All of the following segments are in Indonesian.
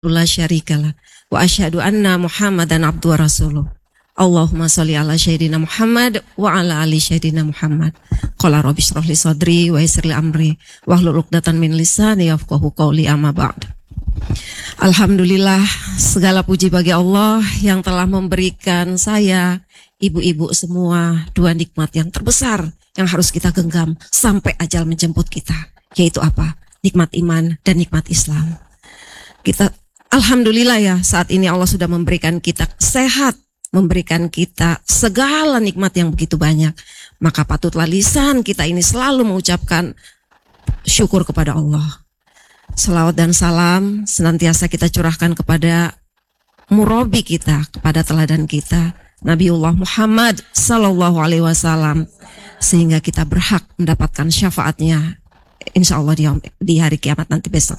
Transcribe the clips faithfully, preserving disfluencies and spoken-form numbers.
la syarikalah wa asyhadu anna Muhammadan abduhu wa rasuluh. Allahumma sholli ala sayyidina Muhammad wa ala ali sayyidina Muhammad. Qala rabbi shrah li sadri wa yassir li amri wahlul 'uqdatam min lisani yafqahu qawli, amma ba'd. Alhamdulillah, segala puji bagi Allah yang telah memberikan saya, ibu-ibu semua, dua nikmat yang terbesar yang harus kita genggam sampai ajal menjemput kita, yaitu apa? Nikmat iman dan nikmat Islam. Kita alhamdulillah ya, saat ini Allah sudah memberikan kita sehat, memberikan kita segala nikmat yang begitu banyak. Maka patutlah lisan kita ini selalu mengucapkan syukur kepada Allah. Selawat dan salam senantiasa kita curahkan kepada murabi kita, kepada teladan kita, Nabiullah Muhammad sallallahu alaihi wasallam, sehingga kita berhak mendapatkan syafaatnya insya Allah di, di hari kiamat nanti besok.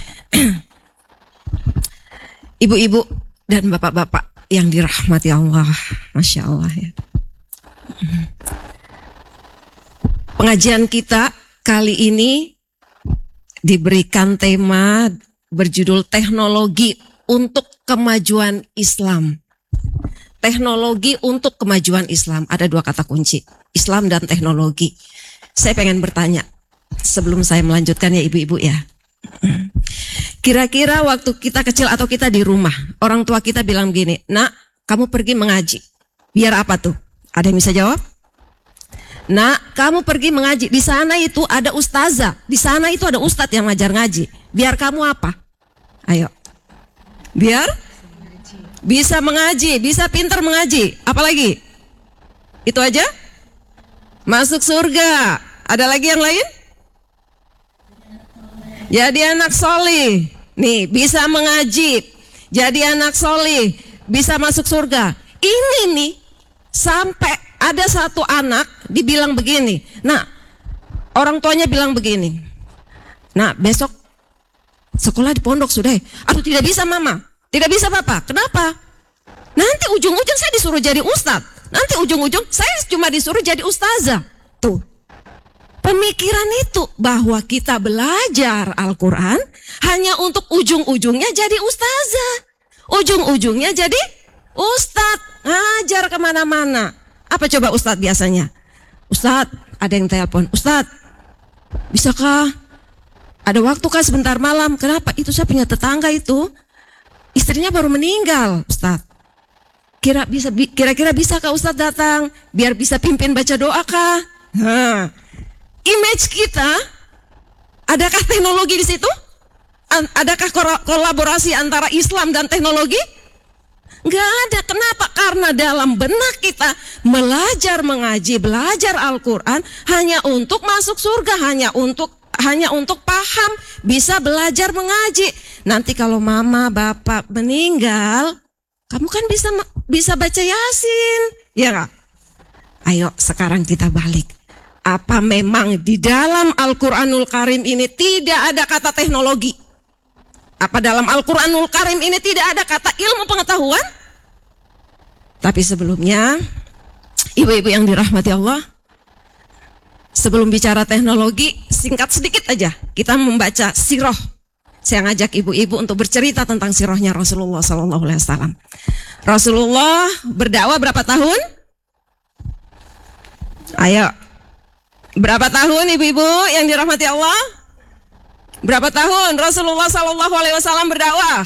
Ibu-ibu dan bapak-bapak yang dirahmati Allah, Masya Allah ya. Pengajian kita kali ini diberikan tema berjudul teknologi untuk kemajuan Islam. Teknologi untuk kemajuan Islam. Ada dua kata kunci, Islam dan teknologi. Saya pengen bertanya sebelum saya melanjutkan ya ibu-ibu ya. Kira-kira waktu kita kecil atau kita di rumah, orang tua kita bilang begini, "Nak, kamu pergi mengaji." Biar apa tuh? Ada yang bisa jawab? "Nak, kamu pergi mengaji. Di sana itu ada ustazah. Di sana itu ada ustadz yang ngajar ngaji. Biar kamu apa?" Ayo. Biar bisa mengaji, bisa pintar mengaji. Apalagi? Itu aja? Masuk surga. Ada lagi yang lain? Jadi anak solih. Nih, bisa mengaji. Jadi anak solih. Bisa masuk surga. Ini nih, sampai ada satu anak dibilang begini. Nah, orang tuanya bilang begini. "Nah, besok sekolah di pondok sudah." "Aduh, tidak bisa mama. Tidak bisa papa." "Kenapa?" "Nanti ujung-ujung saya disuruh jadi ustadz. Nanti ujung-ujung saya cuma disuruh jadi ustazah." Tuh, pemikiran itu bahwa kita belajar Al-Quran hanya untuk ujung-ujungnya jadi ustazah. Ujung-ujungnya jadi ustadz, ngajar kemana-mana. Apa coba ustadz biasanya? "Ustadz, ada yang telepon. Ustadz, bisakah ada waktu kah sebentar malam?" "Kenapa?" "Itu saya punya tetangga itu, istrinya baru meninggal, Ustadz. Kira bisa kira-kira bisakah Ustadz datang biar bisa pimpin baca doa kah?" Nah, image kita, adakah teknologi di situ? Adakah kolaborasi antara Islam dan teknologi? Enggak ada. Kenapa? Karena dalam benak kita belajar mengaji, belajar Al-Quran hanya untuk masuk surga, hanya untuk hanya untuk paham, bisa belajar mengaji. Nanti kalau mama bapak meninggal, kamu kan bisa bisa baca Yasin, ya enggak? Ayo sekarang kita balik. Apa memang di dalam Al-Quranul Karim ini tidak ada kata teknologi? Apa dalam Al-Quranul Karim ini tidak ada kata ilmu pengetahuan? Tapi sebelumnya, ibu-ibu yang dirahmati Allah, sebelum bicara teknologi, singkat sedikit aja kita membaca sirah. Saya ngajak ibu-ibu untuk bercerita tentang sirahnya Rasulullah Sallallahu Alaihi Wasallam. Rasulullah berdakwah berapa tahun? Ayo, berapa tahun ibu-ibu yang dirahmati Allah? Berapa tahun Rasulullah Sallallahu Alaihi Wasallam berdakwah?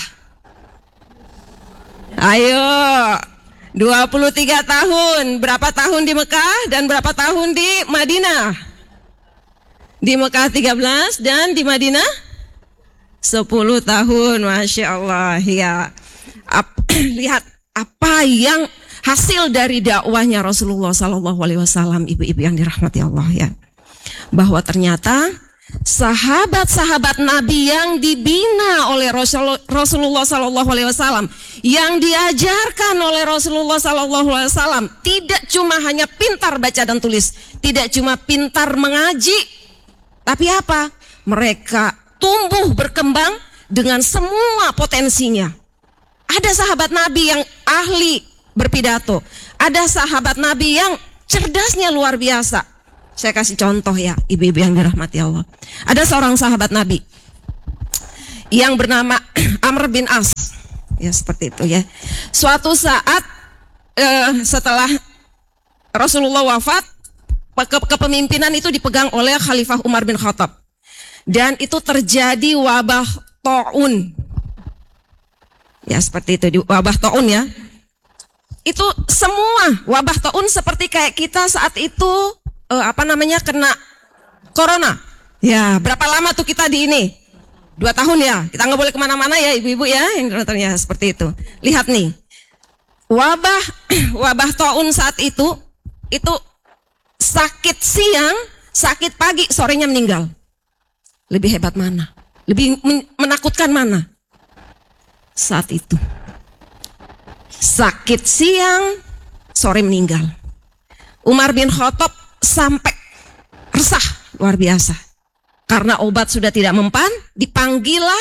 Ayo, dua puluh tiga tahun. Berapa tahun di Mekah dan berapa tahun di Madinah? Di Mekah tiga belas dan di Madinah sepuluh tahun. Masya Allah ya. Ap, lihat apa yang hasil dari dakwahnya Rasulullah Sallallahu Alaihi Wasallam, ibu-ibu yang dirahmati Allah ya. Bahwa ternyata sahabat-sahabat Nabi yang dibina oleh Rasulullah Sallallahu Alaihi Wasallam, yang diajarkan oleh Rasulullah Sallallahu Alaihi Wasallam, tidak cuma hanya pintar baca dan tulis, tidak cuma pintar mengaji, tapi apa? Mereka tumbuh berkembang dengan semua potensinya. Ada sahabat Nabi yang ahli berpidato, ada sahabat Nabi yang cerdasnya luar biasa. Saya kasih contoh ya, ibu-ibu yang dirahmati Allah. Ada seorang sahabat Nabi yang bernama Amr bin As. Ya seperti itu ya. Suatu saat eh, setelah Rasulullah wafat, ke kepemimpinan itu dipegang oleh Khalifah Umar bin Khattab. Dan itu terjadi wabah taun. Ya seperti itu, wabah taun ya. Itu semua wabah taun seperti kayak kita saat itu eh, apa namanya kena corona. Ya berapa lama tuh kita di ini? Dua tahun ya. Kita nggak boleh kemana-mana ya ibu-ibu ya. Yang ya seperti itu. Lihat nih, wabah wabah taun saat itu itu sakit siang, sakit pagi, sorenya meninggal. Lebih hebat mana? Lebih men menakutkan mana? Saat itu sakit siang, sore meninggal. Umar bin Khattab sampai resah luar biasa. Karena obat sudah tidak mempan, dipanggillah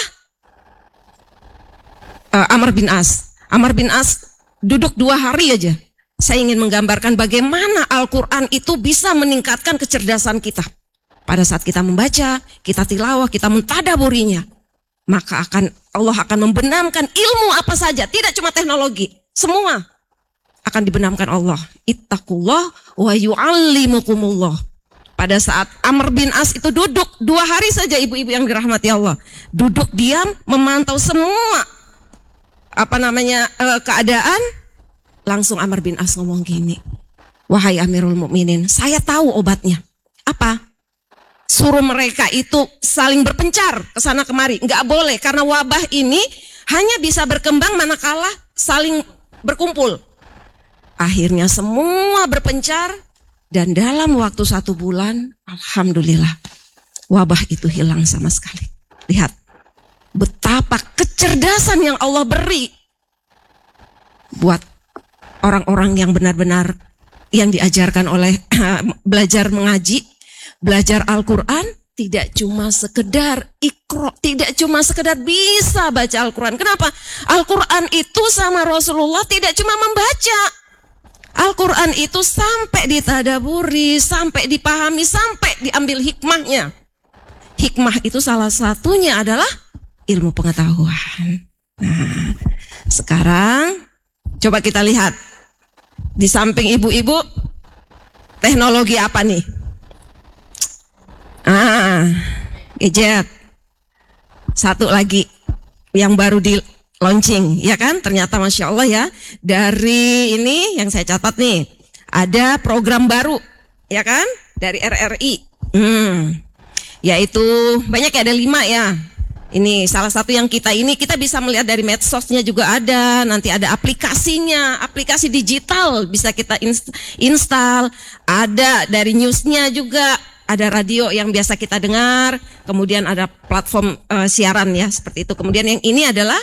uh, Amr bin As. Amr bin As duduk dua hari aja. Saya ingin menggambarkan bagaimana Al-Quran itu bisa meningkatkan kecerdasan kita. Pada saat kita membaca, kita tilawah, kita mentadaburinya, maka akan Allah akan membenamkan ilmu apa saja, tidak cuma teknologi, semua akan dibenamkan Allah. Ittaqullah wa yu'allimukumullah. Pada saat Amr bin As itu duduk dua hari saja, ibu-ibu yang dirahmati Allah, duduk diam memantau semua apa namanya eh, keadaan. Langsung Amr bin As ngomong gini, wahai Amirul Mukminin, saya tahu obatnya. Apa? Suruh mereka itu saling berpencar ke sana kemari. Nggak boleh, karena wabah ini hanya bisa berkembang manakala saling berkumpul. Akhirnya semua berpencar. Dan dalam waktu satu bulan, alhamdulillah, wabah itu hilang sama sekali. Lihat, betapa kecerdasan yang Allah beri buat orang-orang yang benar-benar yang diajarkan oleh belajar mengaji, belajar Al-Quran, tidak cuma sekedar ikro, tidak cuma sekedar bisa baca Al-Quran. Kenapa? Al-Quran itu sama Rasulullah tidak cuma membaca. Al-Quran itu sampai ditadaburi, sampai dipahami, sampai diambil hikmahnya. Hikmah itu salah satunya adalah ilmu pengetahuan. Nah, sekarang coba kita lihat. Di samping ibu-ibu, teknologi apa nih? Ah, gadget. Satu lagi yang baru di launching, ya kan? Ternyata Masya Allah ya, dari ini yang saya catat nih, ada program baru, ya kan? Dari R R I, hmm, yaitu banyak ya, ada lima ya. Ini salah satu yang kita ini, kita bisa melihat dari medsosnya juga ada, nanti ada aplikasinya, aplikasi digital bisa kita inst install, ada dari newsnya juga, ada radio yang biasa kita dengar, kemudian ada platform uh, siaran ya, seperti itu. Kemudian yang ini adalah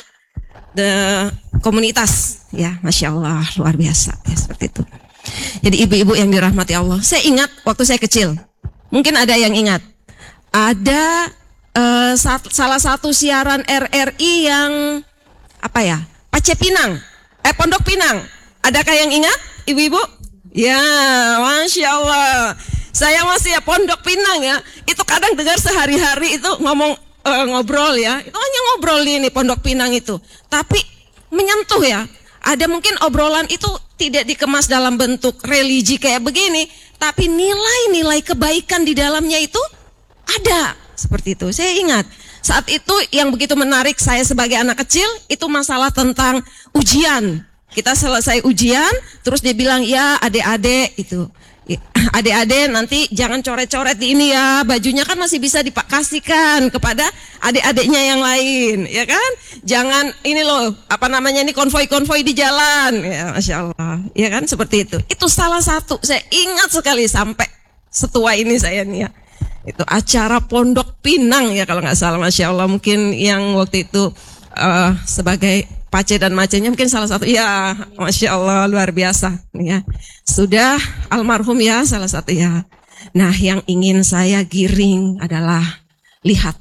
the komunitas ya, Masya Allah, luar biasa ya, seperti itu. Jadi ibu-ibu yang dirahmati Allah, saya ingat waktu saya kecil, mungkin ada yang ingat, ada uh, sat, salah satu siaran R R I yang apa ya, Pace Pinang, eh Pondok Pinang, adakah yang ingat ibu-ibu? Ya, Masya Allah, saya masih ya Pondok Pinang ya, itu kadang dengar sehari-hari itu ngomong Uh, ngobrol ya, itu hanya ngobrol ini Pondok Pinang itu, tapi menyentuh ya. Ada mungkin obrolan itu tidak dikemas dalam bentuk religi kayak begini, tapi nilai-nilai kebaikan di dalamnya itu ada, seperti itu. Saya ingat saat itu yang begitu menarik saya sebagai anak kecil itu masalah tentang ujian. Kita selesai ujian, terus dia bilang, ya adik-adik itu, adik-adik nanti jangan coret-coret di ini ya, bajunya kan masih bisa dikasihkan kepada adik-adiknya yang lain, ya kan? Jangan ini loh, apa namanya ini konvoi-konvoi di jalan, ya Masya Allah, ya kan seperti itu. Itu salah satu, saya ingat sekali sampai setua ini saya nih ya. Itu acara Pondok Pinang ya kalau nggak salah, Masya Allah, mungkin yang waktu itu uh, sebagai Pace dan Macenya mungkin salah satu, ya Masya Allah luar biasa ya. Sudah almarhum ya salah satu ya. Nah yang ingin saya giring adalah lihat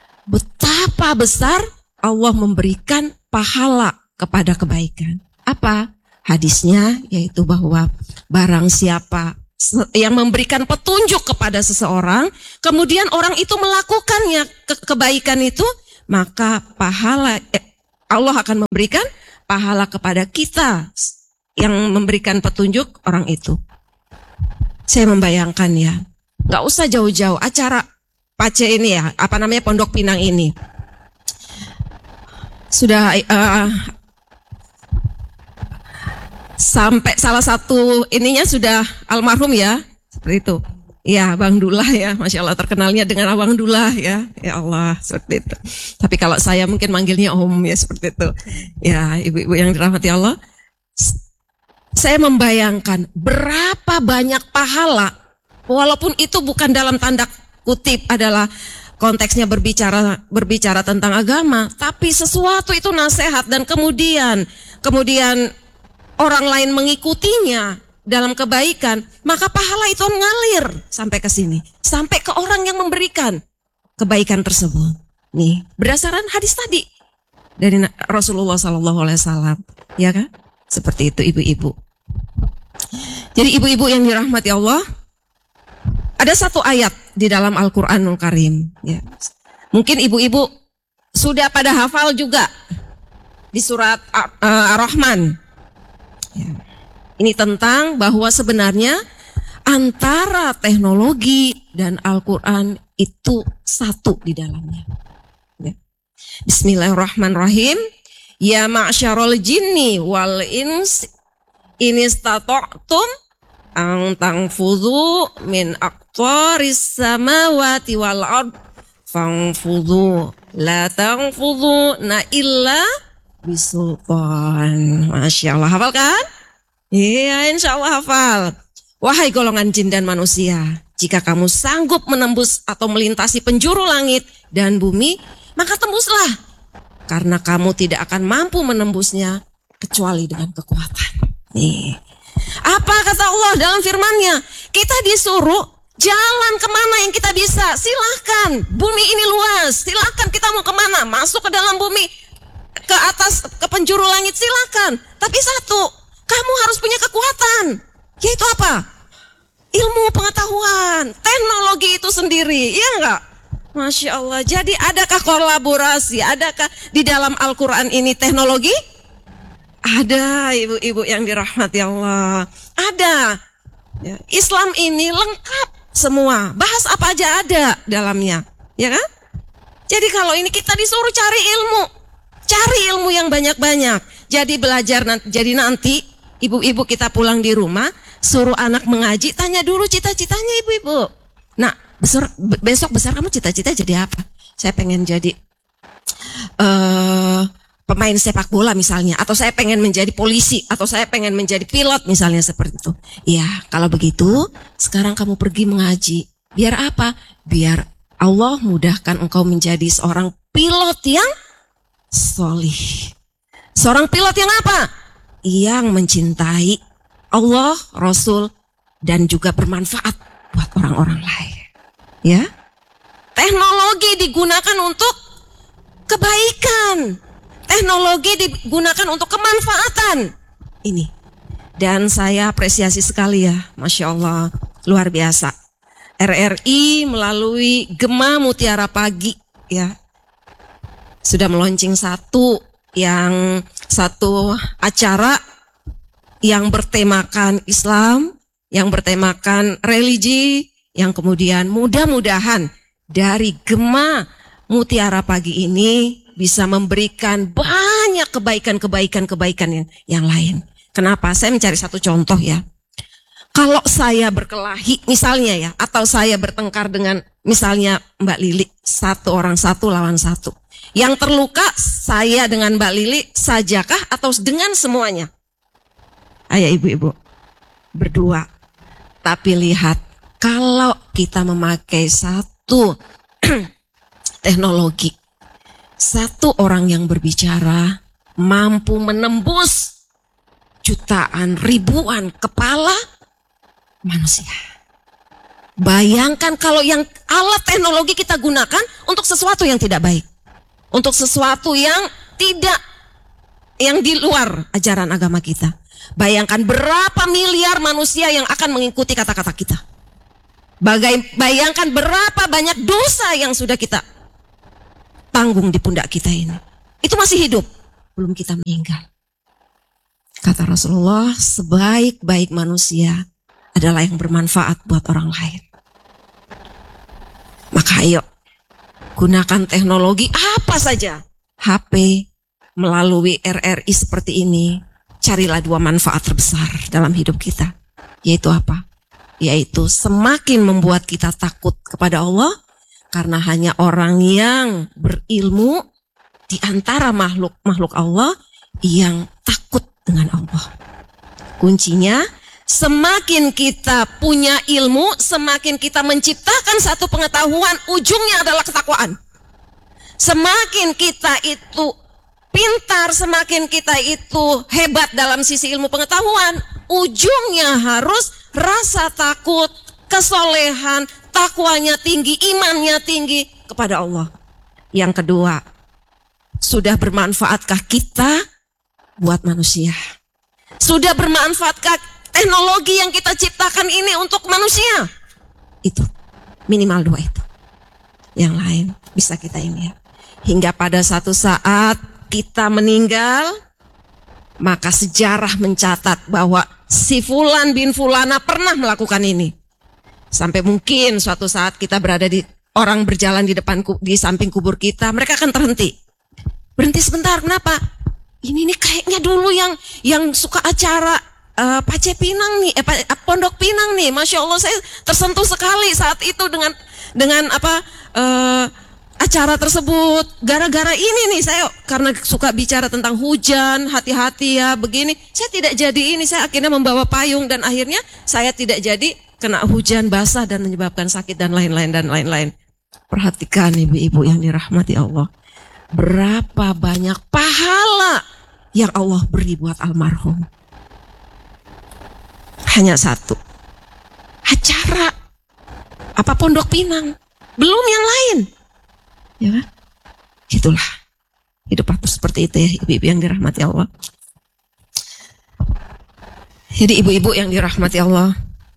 betapa besar Allah memberikan pahala kepada kebaikan. Apa? Hadisnya yaitu bahwa barang siapa yang memberikan petunjuk kepada seseorang, kemudian orang itu melakukannya ke kebaikan itu, maka pahala eh, Allah akan memberikan pahala kepada kita yang memberikan petunjuk orang itu. Saya membayangkan ya, nggak usah jauh-jauh acara Pace ini ya, apa namanya Pondok Pinang ini sudah uh, sampai salah satu ininya sudah almarhum ya, seperti itu. Ya, Bang Dullah ya, Masya Allah terkenalnya dengan Abang Dullah ya, ya Allah seperti itu. Tapi kalau saya mungkin manggilnya Om ya seperti itu. Ya, ibu-ibu yang dirahmati Allah, saya membayangkan berapa banyak pahala, walaupun itu bukan dalam tanda kutip adalah konteksnya berbicara berbicara tentang agama, tapi sesuatu itu nasihat dan kemudian kemudian orang lain mengikutinya dalam kebaikan, maka pahala itu ngalir sampai ke sini, sampai ke orang yang memberikan kebaikan tersebut. Nih, berdasarkan hadis tadi dari Rasulullah Sallallahu Alaihi Wasallam, ya kan? Seperti itu ibu-ibu. Jadi ibu-ibu yang dirahmati Allah, ada satu ayat di dalam Al-Quranul Karim. Ya. Mungkin ibu-ibu sudah pada hafal juga di surat uh, Ar-Rahman. Ya. Ini tentang bahwa sebenarnya antara teknologi dan Al-Quran itu satu di dalamnya. Ya. Bismillahirrahmanirrahim. Ya ma'syarul jinni wal ins in istata'tum an tanfudhu min aqtaris samawati wal ard fanfudhu la tanfudhu na illa bisultan. Masya Allah, hafal kan? Iya, insya Allah hafal. Wahai golongan jin dan manusia, jika kamu sanggup menembus atau melintasi penjuru langit dan bumi, maka tembuslah. Karena kamu tidak akan mampu menembusnya kecuali dengan kekuatan. Nih. Apa kata Allah dalam firman-Nya? Kita disuruh jalan kemana yang kita bisa. Silahkan, bumi ini luas. Silahkan kita mau kemana, masuk ke dalam bumi, ke atas, ke penjuru langit, silahkan. Tapi satu, kamu harus punya kekuatan. Yaitu apa? Ilmu pengetahuan, teknologi itu sendiri, iya enggak? Masya Allah. Jadi adakah kolaborasi? Adakah di dalam Al-Quran ini teknologi? Ada, ibu-ibu yang dirahmati Allah. Ada. Ya, Islam ini lengkap semua. Bahas apa aja ada dalamnya, ya kan? Jadi kalau ini kita disuruh cari ilmu, cari ilmu yang banyak-banyak. Jadi belajar nanti. Jadi nanti ibu-ibu kita pulang di rumah, suruh anak mengaji, tanya dulu cita-citanya ibu-ibu. Nah, besar, besok besar kamu cita-cita jadi apa? Saya pengen jadi uh, pemain sepak bola misalnya, atau saya pengen menjadi polisi, atau saya pengen menjadi pilot misalnya seperti itu. Ya, kalau begitu, sekarang kamu pergi mengaji. Biar apa? Biar Allah mudahkan engkau menjadi seorang pilot yang solih. Seorang pilot yang apa? Yang mencintai Allah, Rasul, dan juga bermanfaat buat orang-orang lain. Ya, teknologi digunakan untuk kebaikan, teknologi digunakan untuk kemanfaatan ini. Dan saya apresiasi sekali ya, Masya Allah, luar biasa. R R I melalui Gema Mutiara Pagi ya sudah meluncing satu yang satu acara yang bertemakan Islam, yang bertemakan religi, yang kemudian mudah-mudahan dari Gema Mutiara Pagi ini bisa memberikan banyak kebaikan-kebaikan-kebaikan yang, yang lain. Kenapa? Saya mencari satu contoh ya. Kalau saya berkelahi misalnya ya, atau saya bertengkar dengan misalnya Mbak Lili, satu orang satu lawan satu. Yang terluka saya dengan Mbak Lili sajakah atau dengan semuanya? Ayo ibu-ibu, berdua. Tapi lihat, kalau kita memakai satu teknologi, satu orang yang berbicara mampu menembus jutaan, ribuan kepala manusia. Bayangkan kalau yang alat teknologi kita gunakan untuk sesuatu yang tidak baik, untuk sesuatu yang tidak, yang di luar ajaran agama kita. Bayangkan berapa miliar manusia yang akan mengikuti kata-kata kita. Bagai, bayangkan berapa banyak dosa yang sudah kita tanggung di pundak kita ini. Itu masih hidup, belum kita meninggal. Kata Rasulullah, sebaik-baik manusia adalah yang bermanfaat buat orang lain. Maka ayo, gunakan teknologi apa saja. H P, melalui R R I seperti ini, carilah dua manfaat terbesar dalam hidup kita. Yaitu apa? Yaitu semakin membuat kita takut kepada Allah, karena hanya orang yang berilmu di antara makhluk-makhluk Allah yang takut dengan Allah. Kuncinya, semakin kita punya ilmu, semakin kita menciptakan satu pengetahuan, ujungnya adalah ketakwaan. Semakin kita itu pintar, semakin kita itu hebat dalam sisi ilmu pengetahuan, ujungnya harus rasa takut, kesolehan, takwanya tinggi, imannya tinggi kepada Allah. Yang kedua, sudah bermanfaatkah kita buat manusia? Sudah bermanfaatkah teknologi yang kita ciptakan ini untuk manusia? Itu, minimal dua itu. Yang lain bisa kita ini ya. Hingga pada satu saat kita meninggal, maka sejarah mencatat bahwa si Fulan bin Fulana pernah melakukan ini. Sampai mungkin suatu saat kita berada di, orang berjalan di depan, di samping kubur kita, mereka akan terhenti. Berhenti sebentar, kenapa? Ini nih kayaknya dulu yang yang suka acara uh, Pace Pinang nih, eh, Pondok Pinang nih, Masya Allah saya tersentuh sekali saat itu dengan dengan apa uh, acara tersebut. Gara-gara ini nih saya karena suka bicara tentang hujan, hati-hati ya begini, saya tidak jadi ini, saya akhirnya membawa payung dan akhirnya saya tidak jadi kena hujan basah dan menyebabkan sakit dan lain-lain dan lain-lain. Perhatikan ibu-ibu yang dirahmati Allah, berapa banyak pahala yang Allah beri buat almarhum. Hanya satu acara apa Pondok Pinang, belum yang lain. Ya kan? Itulah hidup harus seperti itu ya ibu-ibu yang dirahmati Allah. Jadi ibu-ibu yang dirahmati Allah,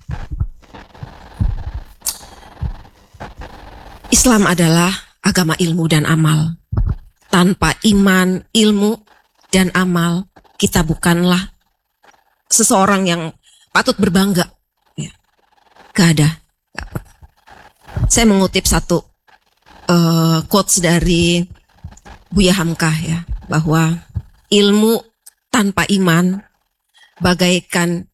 Islam adalah agama ilmu dan amal. Tanpa iman, ilmu, dan amal, kita bukanlah seseorang yang patut berbangga. Ya. Gak ada. Gak. Saya mengutip satu uh, quotes dari Buya Hamkah ya, bahwa ilmu tanpa iman bagaikan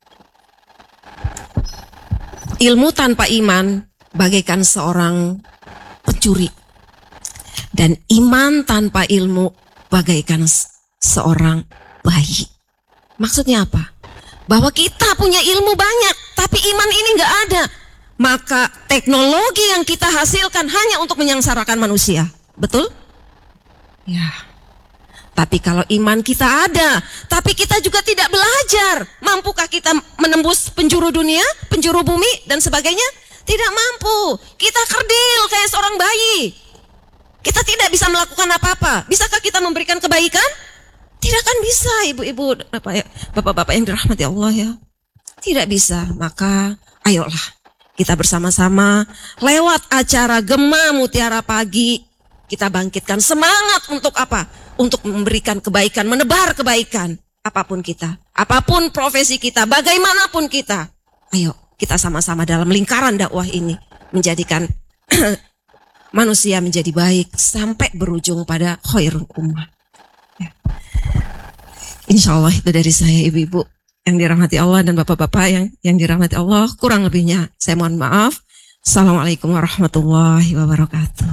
ilmu tanpa iman bagaikan seorang pencuri, dan iman tanpa ilmu bagaikan seorang bayi. Maksudnya apa? Bahwa kita punya ilmu banyak, tapi iman ini nggak ada. Maka teknologi yang kita hasilkan hanya untuk menyengsarakan manusia. Betul? Ya. Tapi kalau iman kita ada, tapi kita juga tidak belajar, mampukah kita menembus penjuru dunia, penjuru bumi, dan sebagainya? Tidak mampu. Kita kerdil kayak seorang bayi. Kita tidak bisa melakukan apa-apa. Bisakah kita memberikan kebaikan? Tidak akan bisa, ibu-ibu, bapak-bapak yang dirahmati Allah ya. Tidak bisa. Maka ayolah kita bersama-sama lewat acara Gema Mutiara Pagi, kita bangkitkan semangat untuk apa? Untuk memberikan kebaikan, menebar kebaikan. Apapun kita, apapun profesi kita, bagaimanapun kita. Ayo kita sama-sama dalam lingkaran dakwah ini menjadikan manusia menjadi baik sampai berujung pada khairul ummah. Ya. Insya Allah itu dari saya ibu-ibu yang dirahmati Allah dan bapak-bapak yang yang dirahmati Allah. Kurang lebihnya saya mohon maaf. Assalamualaikum warahmatullahi wabarakatuh.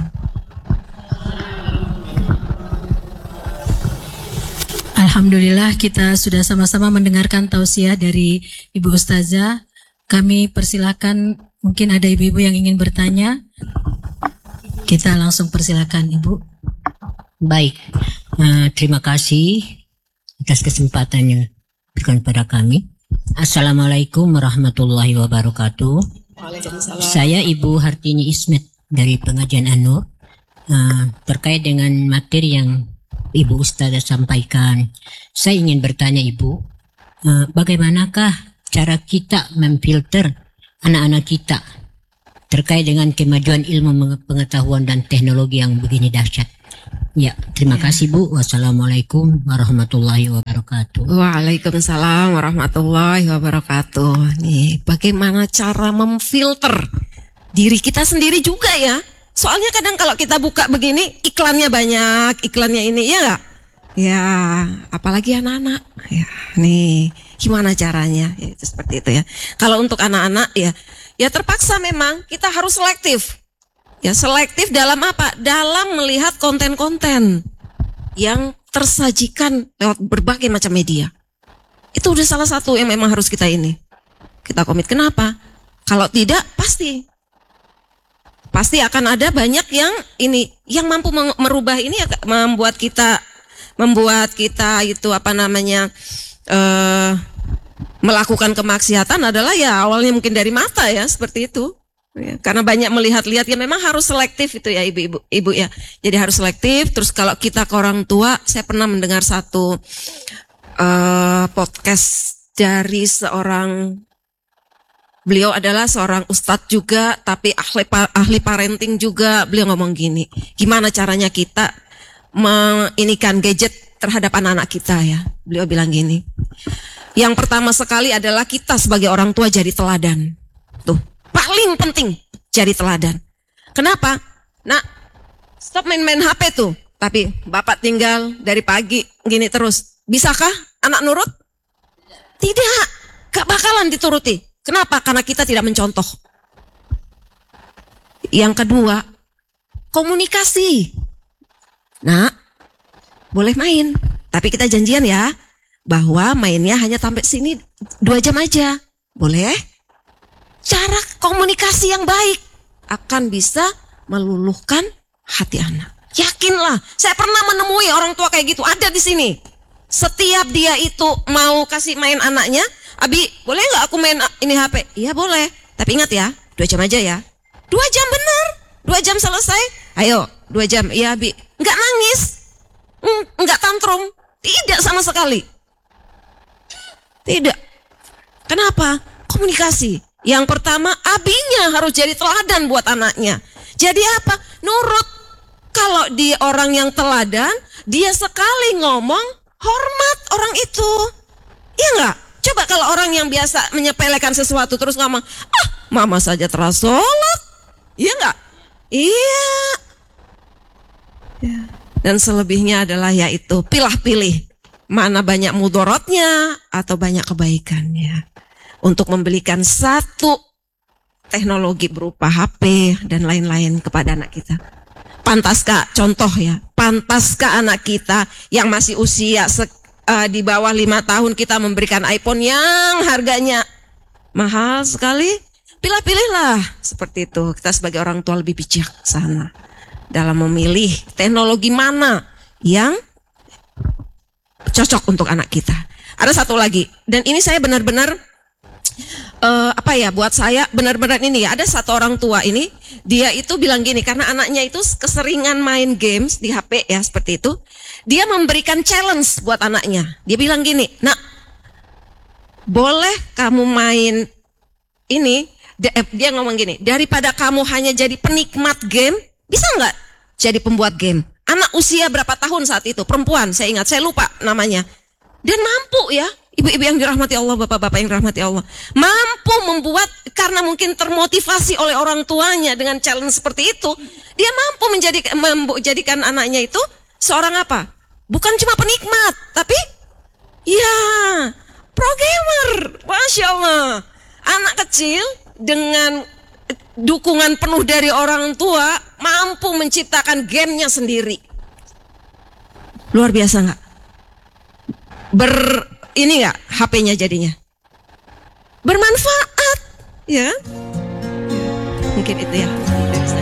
Alhamdulillah kita sudah sama-sama mendengarkan tausiah dari Ibu Ustazah. Kami persilakan, mungkin ada ibu-ibu yang ingin bertanya. Kita langsung persilakan Ibu. Baik, uh, terima kasih atas kesempatannya berikan pada kami. Assalamualaikum warahmatullahi wabarakatuh. Saya Ibu Hartini Ismet dari Pengajian An-Nur. Uh, terkait dengan materi yang Ibu Ustazah sampaikan, saya ingin bertanya Ibu, uh, bagaimanakah cara kita memfilter anak-anak kita terkait dengan kemajuan ilmu pengetahuan dan teknologi yang begini dahsyat? Ya, terima kasih Bu. Wassalamualaikum warahmatullahi wabarakatuh. Waalaikumsalam warahmatullahi wabarakatuh. Nih, bagaimana cara memfilter diri kita sendiri juga ya. Soalnya kadang kalau kita buka begini, iklannya banyak, iklannya ini, ya nggak? Ya, apalagi anak-anak. Ya, nih, gimana caranya? Ya, itu seperti itu ya. Kalau untuk anak-anak ya, ya terpaksa memang kita harus selektif. Ya, selektif dalam apa? Dalam melihat konten-konten yang tersajikan lewat berbagai macam media. Itu udah salah satu yang memang harus kita ini. Kita komit. Kenapa? Kalau tidak, pasti. Pasti akan ada banyak yang ini, yang mampu merubah ini, ya, membuat kita, membuat kita itu apa namanya, uh, melakukan kemaksiatan adalah ya awalnya mungkin dari mata ya, seperti itu. Ya, karena banyak melihat-lihat ya memang harus selektif itu ya ibu-ibu, ibu ya. Jadi harus selektif. Terus kalau kita ke orang tua, saya pernah mendengar satu uh, podcast dari seorang, beliau adalah seorang ustadz juga, tapi ahli ahli parenting juga. Beliau ngomong gini, gimana caranya kita menginikan gadget terhadap anak-anak kita ya. Beliau bilang gini, yang pertama sekali adalah kita sebagai orang tua jadi teladan. Tuh. Paling penting jadi teladan. Kenapa? Nah, stop main-main H P tuh. Tapi bapak tinggal dari pagi gini terus. Bisakah anak nurut? Tidak. Gak bakalan dituruti. Kenapa? Karena kita tidak mencontoh. Yang kedua, komunikasi. Nah, boleh main. Tapi kita janjian ya, bahwa mainnya hanya sampai sini dua jam aja. Boleh? Cara komunikasi yang baik akan bisa meluluhkan hati anak. Yakinlah, saya pernah menemui orang tua kayak gitu, ada di sini. Setiap dia itu mau kasih main anaknya, Abi, boleh nggak aku main ini H P? Iya boleh, tapi ingat ya, dua jam aja ya. Dua jam bener, dua jam selesai. Ayo, dua jam, iya Abi. Nggak nangis, nggak tantrum, tidak sama sekali. Tidak. Kenapa? Komunikasi. Yang pertama, abinya harus jadi teladan buat anaknya. Jadi apa? Nurut. Kalau dia orang yang teladan, dia sekali ngomong, hormat orang itu. Iya nggak? Coba kalau orang yang biasa menyepelekan sesuatu terus ngomong, ah mama saja telah sholat. Iya nggak? Iya. Ya. Dan selebihnya adalah yaitu pilih-pilih. Mana banyak mudorotnya atau banyak kebaikannya. Untuk membelikan satu teknologi berupa H P dan lain-lain kepada anak kita. Pantaskah, contoh ya, pantaskah anak kita yang masih usia se, uh, di bawah lima tahun kita memberikan iPhone yang harganya mahal sekali? Pilih-pilihlah seperti itu. Kita sebagai orang tua lebih bijaksana dalam memilih teknologi mana yang cocok untuk anak kita. Ada satu lagi, dan ini saya benar-benar Uh, apa ya buat saya benar-benar ini ya, ada satu orang tua ini, dia itu bilang gini, karena anaknya itu keseringan main games di H P ya seperti itu, dia memberikan challenge buat anaknya. Dia bilang gini, nak, boleh kamu main ini, dia ngomong gini, daripada kamu hanya jadi penikmat game, bisa nggak jadi pembuat game? Anak usia berapa tahun saat itu, perempuan, saya ingat, saya lupa namanya, dan mampu ya. Ibu-ibu yang dirahmati Allah, bapak-bapak yang dirahmati Allah, mampu membuat, karena mungkin termotivasi oleh orang tuanya dengan challenge seperti itu, dia mampu menjadi, menjadikan anaknya itu seorang apa? Bukan cuma penikmat, tapi ya pro gamer. Masya Allah, anak kecil dengan dukungan penuh dari orang tua mampu menciptakan gamenya sendiri. Luar biasa nggak? Ber ini nggak H P-nya jadinya bermanfaat ya, mungkin itu ya dari saya.